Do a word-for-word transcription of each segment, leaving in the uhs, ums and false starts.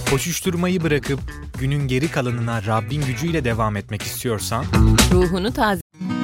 Koşuşturmayı bırakıp günün geri kalanına Rabbin gücüyle devam etmek istiyorsan, ruhunu taze.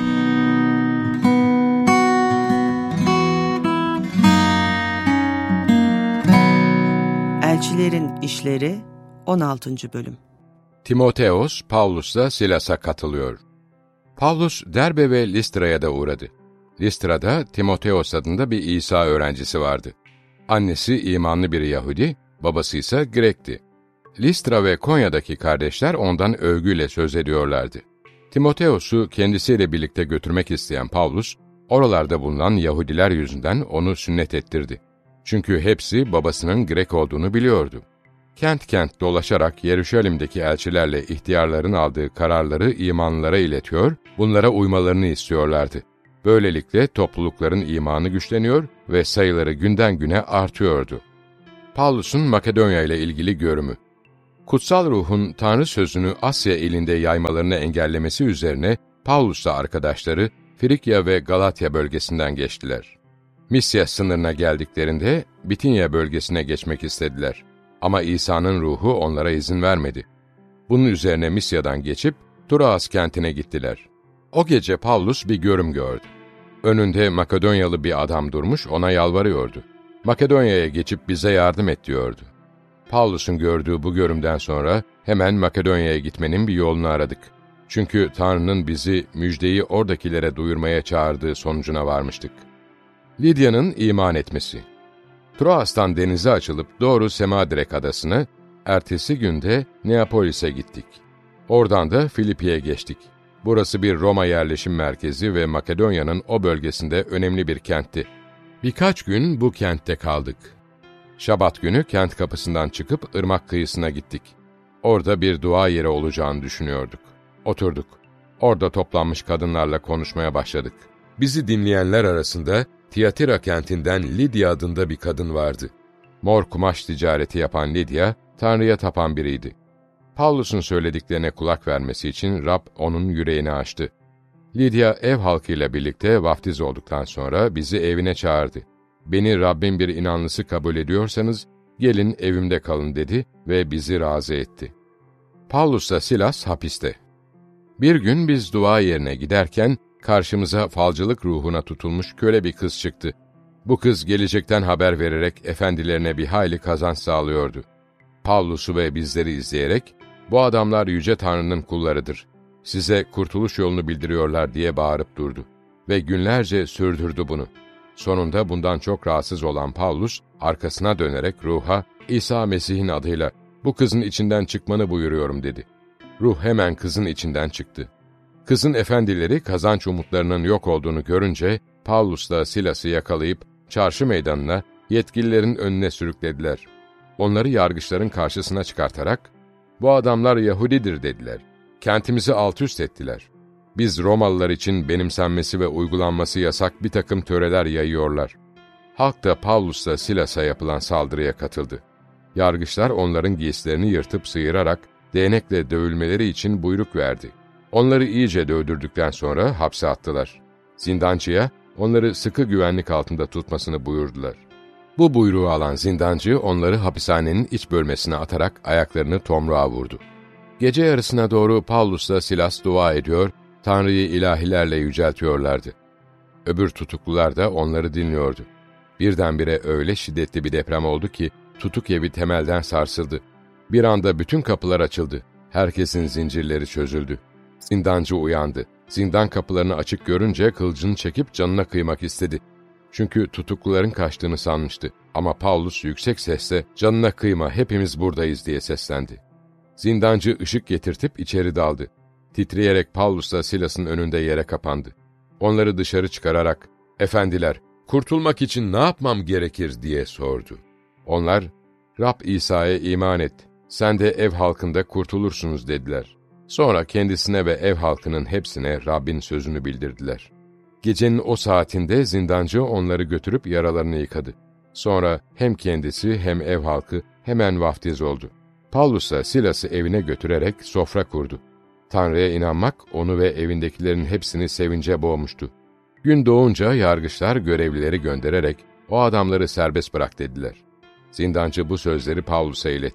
Elçilerin İşleri on altıncı. Bölüm. Timoteos, Pavlus'la Silas'a katılıyor. Pavlus, Derbe ve Listra'ya da uğradı. Listra'da Timoteos adında bir İsa öğrencisi vardı. Annesi imanlı bir Yahudi, babası ise Grek'ti. Listra ve Konya'daki kardeşler ondan övgüyle söz ediyorlardı. Timoteos'u kendisiyle birlikte götürmek isteyen Pavlus, oralarda bulunan Yahudiler yüzünden onu sünnet ettirdi. Çünkü hepsi babasının Grek olduğunu biliyordu. Kent kent dolaşarak Yeruşalim'deki elçilerle ihtiyarların aldığı kararları imanlılara iletiyor, bunlara uymalarını istiyorlardı. Böylelikle toplulukların imanı güçleniyor ve sayıları günden güne artıyordu. Pavlus'un Makedonya ile ilgili görümü. Kutsal Ruh'un Tanrı sözünü Asya ilinde yaymalarını engellemesi üzerine Pavlus'la arkadaşları Frikya ve Galatya bölgesinden geçtiler. Misya sınırına geldiklerinde Bitinya bölgesine geçmek istediler. Ama İsa'nın ruhu onlara izin vermedi. Bunun üzerine Misya'dan geçip Troas kentine gittiler. O gece Pavlus bir görüm gördü. Önünde Makedonyalı bir adam durmuş, ona yalvarıyordu. Makedonya'ya geçip bize yardım et diyordu. Pavlus'un gördüğü bu görümden sonra hemen Makedonya'ya gitmenin bir yolunu aradık. Çünkü Tanrı'nın bizi müjdeyi oradakilere duyurmaya çağırdığı sonucuna varmıştık. Lidya'nın iman etmesi. Troas'tan denize açılıp doğru Semadirek adasına, ertesi günde Neapolis'e gittik. Oradan da Filipi'ye geçtik. Burası bir Roma yerleşim merkezi ve Makedonya'nın o bölgesinde önemli bir kentti. Birkaç gün bu kentte kaldık. Şabat günü kent kapısından çıkıp ırmak kıyısına gittik. Orada bir dua yeri olacağını düşünüyorduk. Oturduk. Orada toplanmış kadınlarla konuşmaya başladık. Bizi dinleyenler arasında Tiyatira kentinden Lidya adında bir kadın vardı. Mor kumaş ticareti yapan Lidya, Tanrı'ya tapan biriydi. Pavlus'un söylediklerine kulak vermesi için Rab onun yüreğini açtı. Lidya ev halkıyla birlikte vaftiz olduktan sonra bizi evine çağırdı. Beni Rabbin bir inanlısı kabul ediyorsanız, gelin evimde kalın dedi ve bizi razı etti. Pavlus'la Silas hapiste. Bir gün biz dua yerine giderken, karşımıza falcılık ruhuna tutulmuş köle bir kız çıktı. Bu kız gelecekten haber vererek efendilerine bir hayli kazanç sağlıyordu. Pavlus'u ve bizleri izleyerek, bu adamlar Yüce Tanrı'nın kullarıdır, size kurtuluş yolunu bildiriyorlar diye bağırıp durdu. Ve günlerce sürdürdü bunu. Sonunda bundan çok rahatsız olan Pavlus, arkasına dönerek ruha, İsa Mesih'in adıyla, bu kızın içinden çıkmanı buyuruyorum dedi. Ruh hemen kızın içinden çıktı. Kızın efendileri kazanç umutlarının yok olduğunu görünce, Pavlus'la Silas'ı yakalayıp, çarşı meydanına, yetkililerin önüne sürüklediler. Onları yargıçların karşısına çıkartarak, bu adamlar Yahudidir dediler. Kentimizi altüst ettiler. Biz Romalılar için benimsenmesi ve uygulanması yasak bir takım töreler yayıyorlar. Halk da Pavlus'la Silas'a yapılan saldırıya katıldı. Yargıçlar onların giysilerini yırtıp sıyırarak, değnekle dövülmeleri için buyruk verdi. Onları iyice dövdürdükten sonra hapse attılar. Zindancıya, onları sıkı güvenlik altında tutmasını buyurdular. Bu buyruğu alan zindancı, onları hapishanenin iç bölmesine atarak ayaklarını tomruğa vurdu. Gece yarısına doğru Pavlus'la Silas dua ediyor, Tanrı'yı ilahilerle yüceltiyorlardı. Öbür tutuklular da onları dinliyordu. Birdenbire öyle şiddetli bir deprem oldu ki, tutuk evi temelden sarsıldı. Bir anda bütün kapılar açıldı. Herkesin zincirleri çözüldü. Zindancı uyandı. Zindan kapılarını açık görünce kılıcını çekip canına kıymak istedi. Çünkü tutukluların kaçtığını sanmıştı. Ama Pavlus yüksek sesle, canına kıyma, hepimiz buradayız diye seslendi. Zindancı ışık getirtip içeri daldı. Titreyerek Pavlus'la Silas'ın önünde yere kapandı. Onları dışarı çıkararak, efendiler, kurtulmak için ne yapmam gerekir diye sordu. Onlar, Rab İsa'ya iman et, sen de ev halkında kurtulursunuz dediler. Sonra kendisine ve ev halkının hepsine Rabbin sözünü bildirdiler. Gecenin o saatinde zindancı onları götürüp yaralarını yıkadı. Sonra hem kendisi hem ev halkı hemen vaftiz oldu. Pavlus'la Silas'ı evine götürerek sofra kurdu. Tanrı'ya inanmak onu ve evindekilerin hepsini sevince boğmuştu. Gün doğunca yargıçlar görevlileri göndererek o adamları serbest bırak dediler. Zindancı bu sözleri Pavlus'a iletti.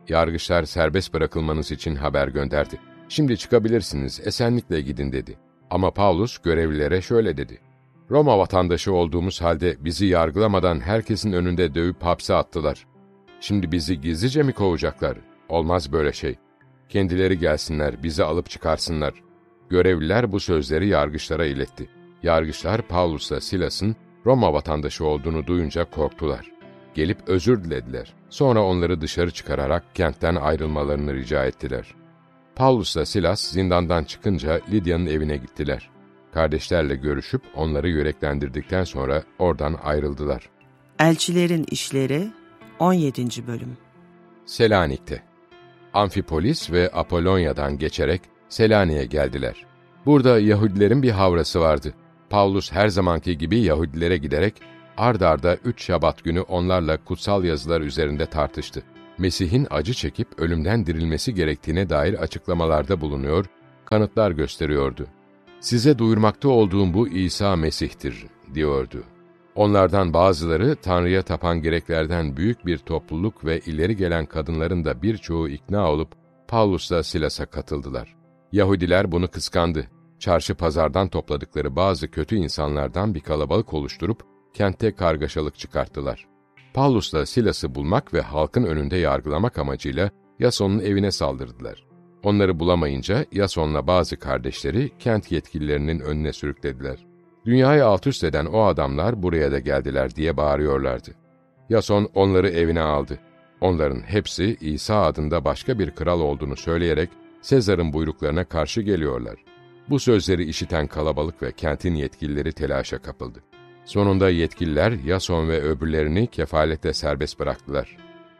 yargıçlar serbest bırakılmanız için haber gönderdi. Şimdi çıkabilirsiniz, esenlikle gidin dedi. Ama Pavlus görevlilere şöyle dedi. Roma vatandaşı olduğumuz halde bizi yargılamadan herkesin önünde dövüp hapse attılar. Şimdi bizi gizlice mi kovacaklar? Olmaz böyle şey. Kendileri gelsinler, bizi alıp çıkarsınlar. Görevliler bu sözleri yargıçlara iletti. Yargıçlar Pavlus'la Silas'ın Roma vatandaşı olduğunu duyunca korktular. Gelip özür dilediler. Sonra onları dışarı çıkararak kentten ayrılmalarını rica ettiler. Pavlus'la Silas zindandan çıkınca Lidya'nın evine gittiler. Kardeşlerle görüşüp onları yüreklendirdikten sonra oradan ayrıldılar. Elçilerin İşleri on yedinci bölüm. Selanik'te Amfipolis ve Apollonya'dan geçerek Selanik'e geldiler. Burada Yahudilerin bir havrası vardı. Pavlus her zamanki gibi Yahudilere giderek ard arda üç Şabat günü onlarla kutsal yazılar üzerinde tartıştı. Mesih'in acı çekip ölümden dirilmesi gerektiğine dair açıklamalarda bulunuyor, kanıtlar gösteriyordu. Size duyurmakta olduğum bu İsa Mesih'tir, diyordu. Onlardan bazıları Tanrı'ya tapan Greklerden büyük bir topluluk ve ileri gelen kadınların da birçoğu ikna olup Pavlus'la Silas'a katıldılar. Yahudiler bunu kıskandı. Çarşı pazardan topladıkları bazı kötü insanlardan bir kalabalık oluşturup kentte kargaşalık çıkarttılar. Pavlus'la Silas'ı bulmak ve halkın önünde yargılamak amacıyla Yason'un evine saldırdılar. Onları bulamayınca Yason'la bazı kardeşleri kent yetkililerinin önüne sürüklediler. Dünyayı altüst eden o adamlar buraya da geldiler diye bağırıyorlardı. Yason onları evine aldı. Onların hepsi İsa adında başka bir kral olduğunu söyleyerek Sezar'ın buyruklarına karşı geliyorlar. Bu sözleri işiten kalabalık ve kentin yetkilileri telaşa kapıldı. Sonunda yetkililer Yason ve öbürlerini kefaletle serbest bıraktılar.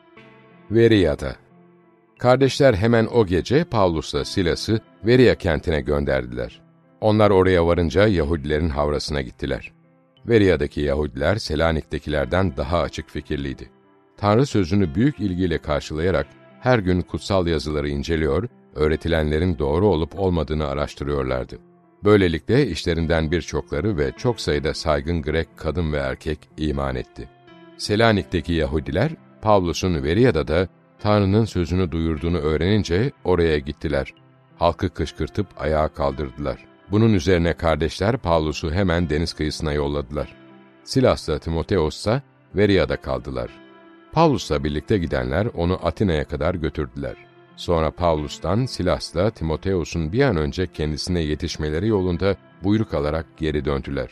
Veriya'da Kardeşler hemen o gece Pavlus'la Silas'ı Veriya kentine gönderdiler. Onlar oraya varınca Yahudilerin havrasına gittiler. Veriya'daki Yahudiler Selanik'tekilerden daha açık fikirliydi. Tanrı sözünü büyük ilgiyle karşılayarak her gün kutsal yazıları inceliyor, öğretilenlerin doğru olup olmadığını araştırıyorlardı. Böylelikle işlerinden birçokları ve çok sayıda saygın Grek kadın ve erkek iman etti. Selanik'teki Yahudiler, Pavlus'un Veriya'da da Tanrı'nın sözünü duyurduğunu öğrenince oraya gittiler. Halkı kışkırtıp ayağa kaldırdılar. Bunun üzerine kardeşler Pavlus'u hemen deniz kıyısına yolladılar. Silas'la Timoteos ise Veriya'da kaldılar. Pavlus'la birlikte gidenler onu Atina'ya kadar götürdüler. Sonra Pavlus'tan Silas'la Timoteos'un bir an önce kendisine yetişmeleri yolunda buyruk alarak geri döndüler.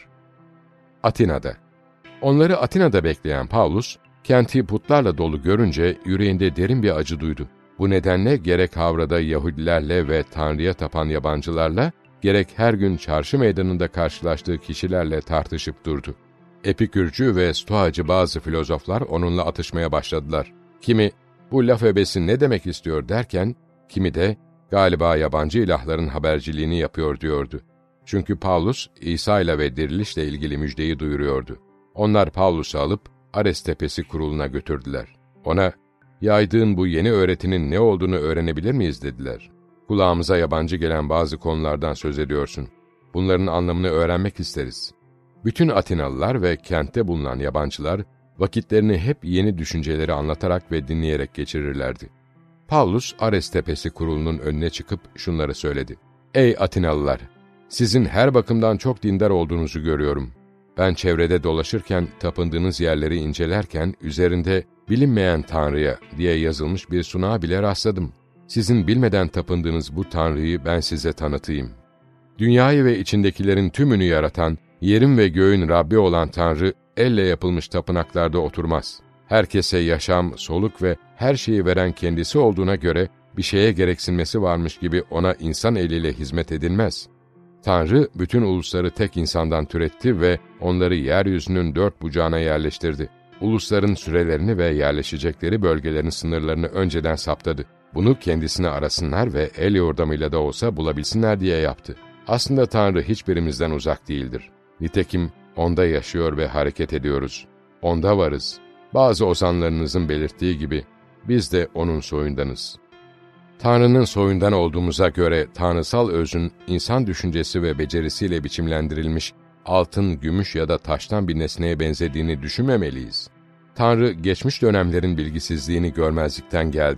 Atina'da Onları Atina'da bekleyen Pavlus, kenti putlarla dolu görünce yüreğinde derin bir acı duydu. Bu nedenle gerek havrada Yahudilerle ve Tanrı'ya tapan yabancılarla, gerek her gün çarşı meydanında karşılaştığı kişilerle tartışıp durdu. Epikürcü ve Stoacı bazı filozoflar onunla atışmaya başladılar. Kimi, bu laf ebesi ne demek istiyor derken, kimi de galiba yabancı ilahların haberciliğini yapıyor diyordu. Çünkü Pavlus, İsa ile ve dirilişle ilgili müjdeyi duyuruyordu. Onlar Pavlus'u alıp Ares Tepesi kuruluna götürdüler. Ona, yaydığın bu yeni öğretinin ne olduğunu öğrenebilir miyiz dediler. Kulağımıza yabancı gelen bazı konulardan söz ediyorsun. Bunların anlamını öğrenmek isteriz. Bütün Atinalılar ve kentte bulunan yabancılar, vakitlerini hep yeni düşünceleri anlatarak ve dinleyerek geçirirlerdi. Pavlus, Ares Tepesi kurulunun önüne çıkıp şunları söyledi. Ey Atinalılar! Sizin her bakımdan çok dindar olduğunuzu görüyorum. Ben çevrede dolaşırken, tapındığınız yerleri incelerken, üzerinde bilinmeyen Tanrı'ya diye yazılmış bir sunağa bile rastladım. Sizin bilmeden tapındığınız bu Tanrı'yı ben size tanıtayım. Dünyayı ve içindekilerin tümünü yaratan, yerin ve göğün Rabbi olan Tanrı, elle yapılmış tapınaklarda oturmaz. Herkese yaşam, soluk ve her şeyi veren kendisi olduğuna göre, bir şeye gereksinmesi varmış gibi ona insan eliyle hizmet edilmez. Tanrı, bütün ulusları tek insandan türetti ve onları yeryüzünün dört bucağına yerleştirdi. Ulusların sürelerini ve yerleşecekleri bölgelerin sınırlarını önceden saptadı. Bunu kendisine arasınlar ve el yordamıyla da olsa bulabilsinler diye yaptı. Aslında Tanrı hiçbirimizden uzak değildir. Nitekim O'nda yaşıyor ve hareket ediyoruz. O'nda varız. Bazı ozanlarınızın belirttiği gibi, biz de O'nun soyundanız. Tanrı'nın soyundan olduğumuza göre tanrısal özün, insan düşüncesi ve becerisiyle biçimlendirilmiş, altın, gümüş ya da taştan bir nesneye benzediğini düşünmemeliyiz. Tanrı, geçmiş dönemlerin bilgisizliğini görmezlikten geldi.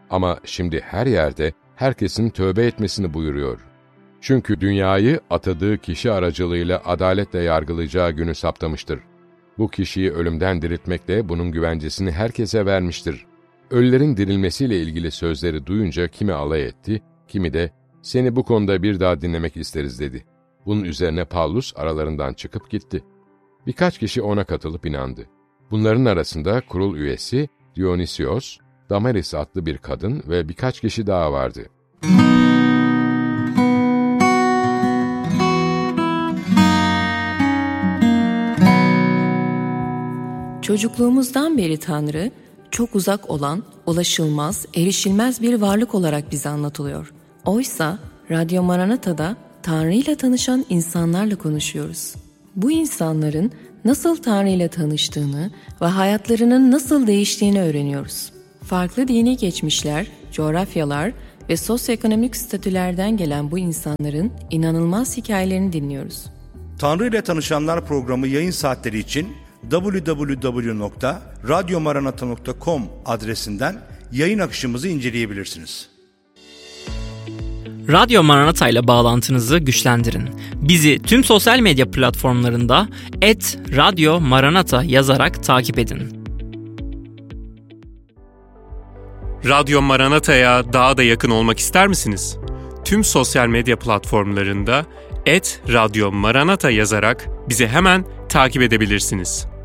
Ama şimdi her yerde herkesin tövbe etmesini buyuruyor. Çünkü dünyayı atadığı kişi aracılığıyla adaletle yargılayacağı günü saptamıştır. Bu kişiyi ölümden diriltmekle bunun güvencesini herkese vermiştir. Ölülerin dirilmesiyle ilgili sözleri duyunca kimi alay etti, kimi de seni bu konuda bir daha dinlemek isteriz dedi. Bunun üzerine Pavlus aralarından çıkıp gitti. Birkaç kişi ona katılıp inandı. Bunların arasında kurul üyesi Dionysios, Damaris adlı bir kadın ve birkaç kişi daha vardı. Çocukluğumuzdan beri Tanrı, çok uzak olan, ulaşılmaz, erişilmez bir varlık olarak bize anlatılıyor. Oysa Radyo Maranata'da Tanrı ile tanışan insanlarla konuşuyoruz. Bu insanların nasıl Tanrı ile tanıştığını ve hayatlarının nasıl değiştiğini öğreniyoruz. Farklı dini geçmişler, coğrafyalar ve sosyoekonomik statülerden gelen bu insanların inanılmaz hikayelerini dinliyoruz. Tanrı ile Tanışanlar programı yayın saatleri için double-u double-u double-u nokta radyo maranata nokta com adresinden yayın akışımızı inceleyebilirsiniz. Radyo Maranata ile bağlantınızı güçlendirin. Bizi tüm sosyal medya platformlarında et radyo maranata yazarak takip edin. Radyo Maranata'ya daha da yakın olmak ister misiniz? Tüm sosyal medya platformlarında et radyo maranata yazarak bizi hemen takip edebilirsiniz.